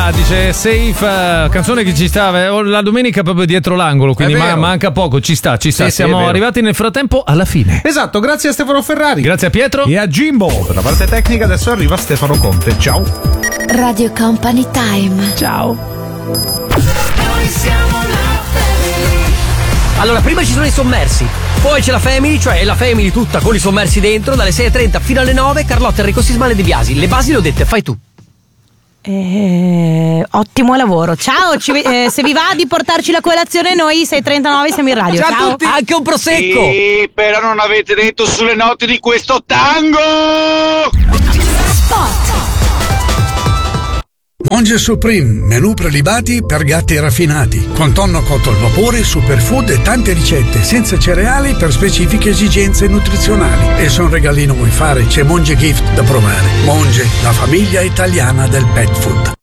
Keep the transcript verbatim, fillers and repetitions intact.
Giulia dice Safe, uh, canzone che ci sta la domenica proprio dietro l'angolo, quindi ma, manca poco, ci sta, ci sta. Sì, Siamo sì, arrivati nel frattempo alla fine. Esatto, grazie a Stefano Ferrari. Grazie a Pietro e a Jimbo. Per la parte tecnica adesso arriva Stefano Conte. Ciao. Radio Company Time. Ciao. Noi siamo la Family. Allora, prima ci sono i sommersi, poi c'è la Family, cioè la Family tutta con i sommersi dentro, dalle sei e trenta fino alle nove. Carlotta, Enrico Sismale De Biasi. Le basi le ho dette, fai tu. Eh, ottimo lavoro. Ciao, ci, eh, se vi va di portarci la colazione, noi sei e trentanove siamo in radio. Ciao, Ciao a tutti. Anche un prosecco. Sì, però non avete detto sulle note di questo tango. Spot. Monge Supreme, menù prelibati per gatti raffinati, con tonno cotto al vapore, superfood e tante ricette, senza cereali per specifiche esigenze nutrizionali. E se un regalino vuoi fare, c'è Monge Gift da provare. Monge, la famiglia italiana del pet food.